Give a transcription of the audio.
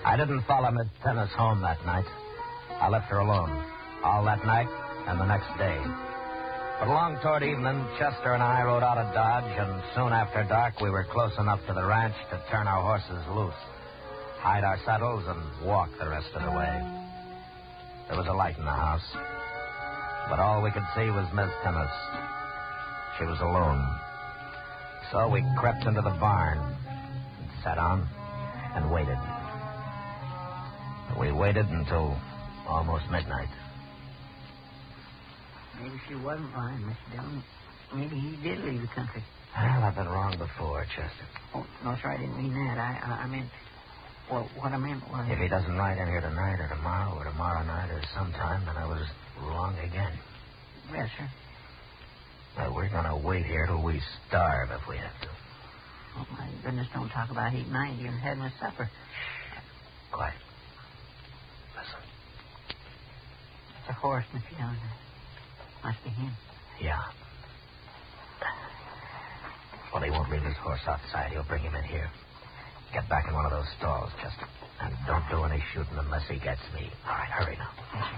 I didn't follow Miss Tennis home that night. I left her alone all that night and the next day. But along toward evening, Chester and I rode out of Dodge, and soon after dark, we were close enough to the ranch to turn our horses loose, hide our saddles, and walk the rest of the way. There was a light in the house, but all we could see was Miss Tennis. She was alone. So we crept into the barn, sat down, and waited. We waited until almost midnight. Maybe she wasn't lying, Mr. Dillon. Maybe he did leave the country. Well, I've been wrong before, Chester. Oh, no, sir, I didn't mean that. I meant... Well, what I meant was... If he doesn't ride in here tonight or tomorrow night or sometime, then I was wrong again. Yes, sir. Well, we're going to wait here till we starve if we have to. Oh, my goodness, don't talk about eating. I ain't even had my supper. Quiet. Listen. It's a horse, Mr. Dillon. Must be him. Yeah. Well, he won't leave his horse outside. He'll bring him in here. Get back in one of those stalls, Chester. And don't do any shooting unless he gets me. All right, hurry now. Yes, sir.